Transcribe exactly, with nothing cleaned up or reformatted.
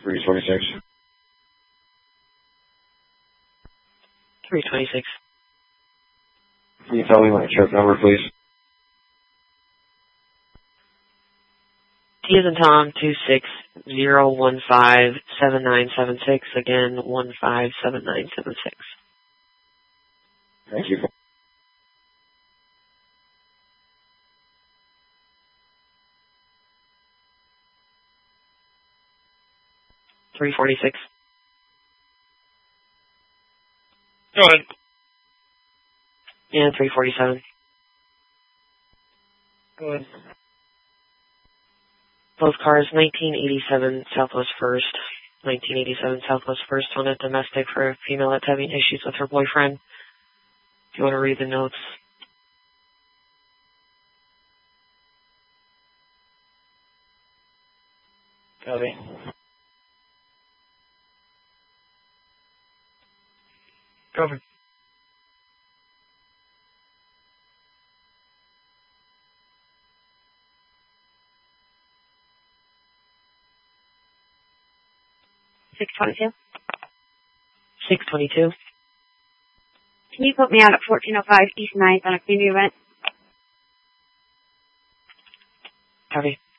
three twenty-six. three twenty-six. Can you tell me my trip number, please? T as in Tom, two six zero one five seven nine seven six. Again, one five seven nine seven six. Thank you. three forty-six. Go ahead. And three forty-seven. Go ahead. Both cars, nineteen eighty-seven Southwest First. nineteen eighty-seven Southwest First on a domestic for a female that's having issues with her boyfriend. If you want to read the notes. Copy. Copy. six twenty-two. six twenty-two. Can you put me out at fourteen oh five East ninth on a community event? Copy.